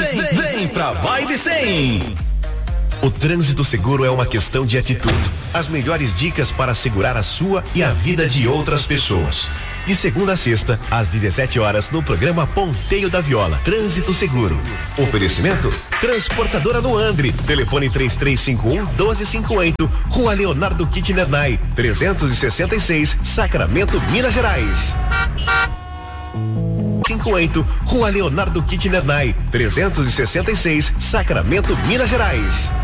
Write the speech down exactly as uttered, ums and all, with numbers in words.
Vem, vem pra Vibe cem. O trânsito seguro é uma questão de atitude. As melhores dicas para segurar a sua e a vida de outras pessoas. De segunda a sexta, às dezessete horas, no programa Ponteio da Viola. Trânsito seguro. Oferecimento? Transportadora do Andre. Telefone três três cinco um, doze cinquenta e oito. Rua Leonardo Kitnernay, trezentos e sessenta e seis, Sacramento, Minas Gerais. cinquenta e oito, Rua Leonardo Kitnernay, trezentos e sessenta e seis, Sacramento, Minas Gerais.